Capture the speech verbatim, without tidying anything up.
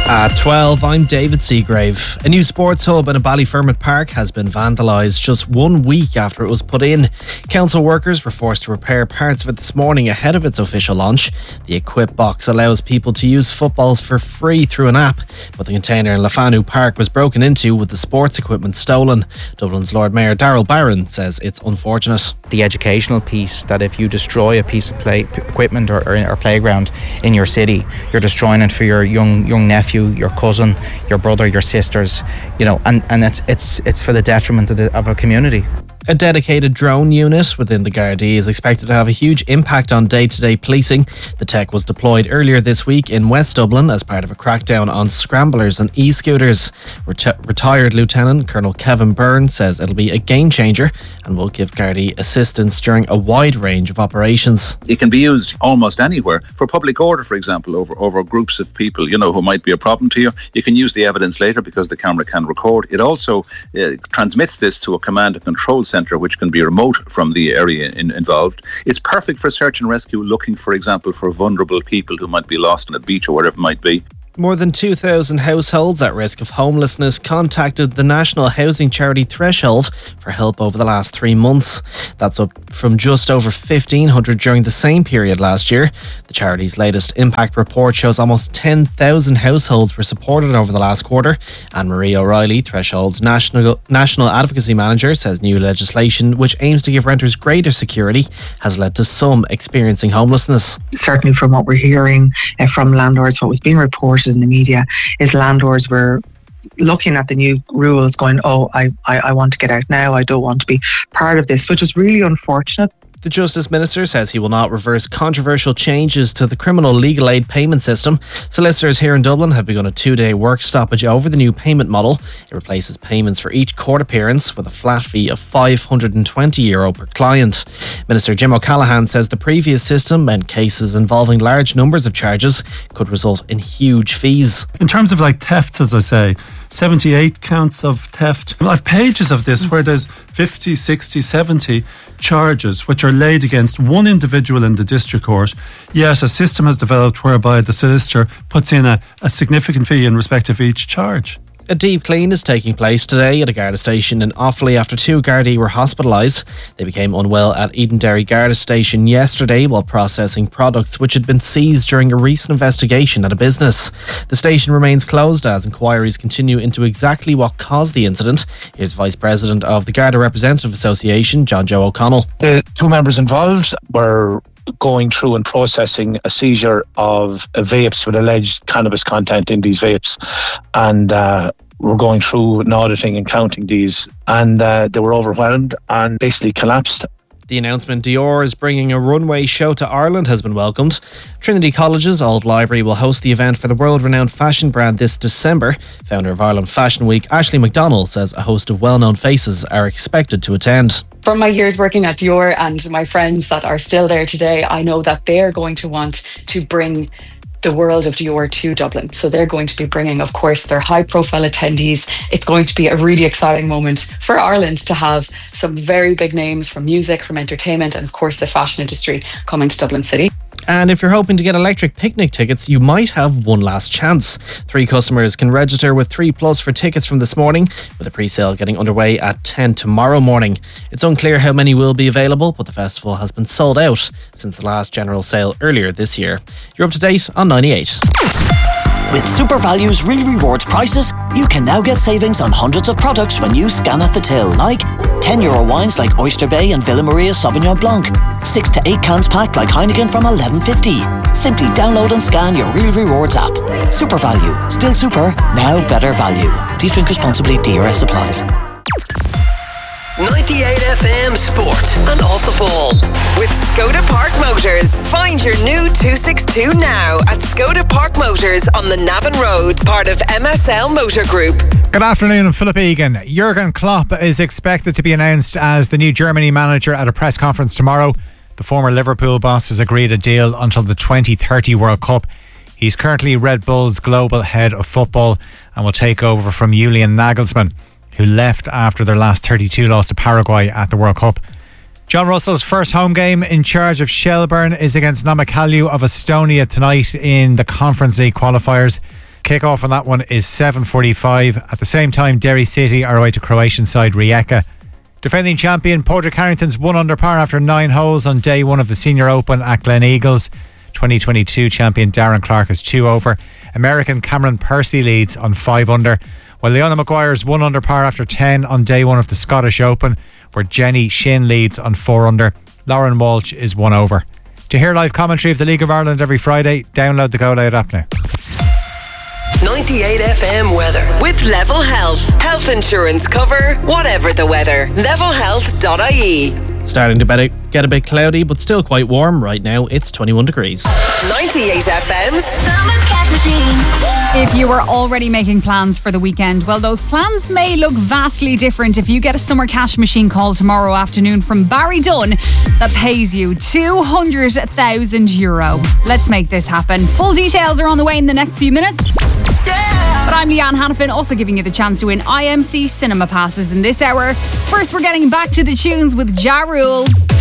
At twelve, I'm David Seagrave. A new sports hub in a Ballyfermot Park has been vandalised just one week after it was put in. Council workers were forced to repair parts of it this morning ahead of its official launch. The Equip box allows people to use footballs for free through an app, but the container in Lafanu Park was broken into with the sports equipment stolen. Dublin's Lord Mayor Darrell Barron says it's unfortunate. The educational piece, that if you destroy a piece of play equipment or, or, or playground in your city, you're destroying it for your young young nephew, your cousin, your brother, your sisters, you know, and, and it's it's it's for the detriment of, the, of a community. A dedicated drone unit within the Gardaí is expected to have a huge impact on day-to-day policing. The tech was deployed earlier this week in West Dublin as part of a crackdown on scramblers and e-scooters. Reti- retired Lieutenant Colonel Kevin Byrne says it'll be a game changer and will give Gardaí assistance during a wide range of operations. It can be used almost anywhere. For public order, for example, over, over groups of people, you know, who might be a problem to you. You can use the evidence later because the camera can record. It also uh, transmits this to a command and control centre, which can be remote from the area in, involved. It's perfect for search and rescue, looking, for example, for vulnerable people who might be lost on a beach or wherever it might be. More than two thousand households at risk of homelessness contacted the national housing charity Threshold for help over the last three months. That's up from just over fifteen hundred during the same period last year. The charity's latest impact report shows almost ten thousand households were supported over the last quarter. Anne-Marie O'Reilly, Threshold's national national advocacy manager, says new legislation, which aims to give renters greater security, has led to some experiencing homelessness. Certainly from what we're hearing uh, from landlords, what was being reported in the media is landlords were looking at the new rules going, oh, I, I, I want to get out now, I don't want to be part of this, which is really unfortunate. The Justice Minister says he will not reverse controversial changes to the criminal legal aid payment system. Solicitors here in Dublin have begun a two-day work stoppage over the new payment model. It replaces payments for each court appearance with a flat fee of five hundred twenty euro per client. Minister Jim O'Callaghan says the previous system meant cases involving large numbers of charges could result in huge fees. In terms of like thefts, as I say, seventy-eight counts of theft. I've pages of this where there's fifty, sixty, seventy charges which are laid against one individual in the district court, yet a system has developed whereby the solicitor puts in a, a significant fee in respect of each charge. A deep clean is taking place today at a Garda station in Offaly after two Gardaí were hospitalised. They became unwell at Edenderry Garda station yesterday while processing products which had been seized during a recent investigation at a business. The station remains closed as inquiries continue into exactly what caused the incident. Here's Vice President of the Garda Representative Association, John Joe O'Connell. The two members involved were going through and processing a seizure of vapes with alleged cannabis content in these vapes, and uh, we're going through and auditing and counting these, and uh, they were overwhelmed and basically collapsed. The announcement Dior is bringing a runway show to Ireland has been welcomed. Trinity College's Old Library will host the event for the world-renowned fashion brand this December. Founder of Ireland Fashion Week, Ashley McDonald, says a host of well-known faces are expected to attend. From my years working at Dior and my friends that are still there today, I know that they're going to want to bring the world of Dior to Dublin. So they're going to be bringing, of course, their high profile attendees. It's going to be a really exciting moment for Ireland to have some very big names from music, from entertainment, and of course the fashion industry coming to Dublin City. And if you're hoping to get electric picnic tickets, you might have one last chance. Three customers can register with three plus for tickets from this morning, with a pre-sale getting underway at ten tomorrow morning. It's unclear how many will be available, but the festival has been sold out since the last general sale earlier this year. You're up to date on ninety-eight. With SuperValue's Real Rewards prices, you can now get savings on hundreds of products when you scan at the till, like ten euro wines like Oyster Bay and Villa Maria Sauvignon Blanc, six to eight cans packed like Heineken from eleven fifty. Simply download and scan your Real Rewards app. SuperValue, still super, now better value. Please drink responsibly, D R S applies. ninety-eight F M Sport and Off the Ball with Skoda Park Motors. Find your new two sixty-two now at Skoda Park Motors on the Navan Road, part of M S L Motor Group. Good afternoon, I'm Philip Egan. Jurgen Klopp is expected to be announced as the new Germany manager at a press conference tomorrow. The former Liverpool boss has agreed a deal until the twenty thirty World Cup. He's currently Red Bull's global head of football and will take over from Julian Nagelsmann, who left after their last thirty-two loss to Paraguay at the World Cup. John Russell's first home game in charge of Shelbourne is against Namakalju of Estonia tonight in the Conference League qualifiers. Kick-off on that one is seven forty-five. At the same time, Derry City are away to Croatian side Rijeka. Defending champion Porter Carrington's one under par after nine holes on day one of the Senior Open at Glen Eagles. twenty twenty-two champion Darren Clark is two over. American Cameron Percy leads on five under, while Leona Maguire's one under par after ten on day one of the Scottish Open, where Jenny Shin leads on four under. Lauren Walsh is one over. To hear live commentary of the League of Ireland every Friday, download the Go Loud app now. ninety-eight F M weather with Level Health. Health insurance cover, whatever the weather. level health dot I E. Starting to get a bit cloudy, but still quite warm. Right now, it's twenty-one degrees. ninety-eight F M's Summer Cash Machine. If you were already making plans for the weekend, well, those plans may look vastly different if you get a Summer Cash Machine call tomorrow afternoon from Barry Dunn that pays you two hundred thousand euro. Let's make this happen. Full details are on the way in the next few minutes. But I'm Leanne Hannafin, also giving you the chance to win I M C cinema passes in this hour. First, we're getting back to the tunes with Ja Rule.